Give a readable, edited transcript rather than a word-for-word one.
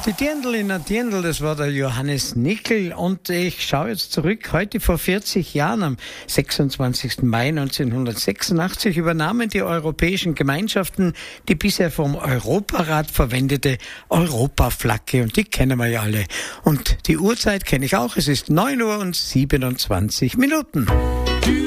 Die Dirndl, das war der Johannes Nickel, und ich schaue jetzt zurück. Heute vor 40 Jahren, am 26. Mai 1986, übernahmen die europäischen Gemeinschaften die bisher vom Europarat verwendete Europaflagge, und die kennen wir ja alle. Und die Uhrzeit kenne ich auch, es ist 9:27 Uhr.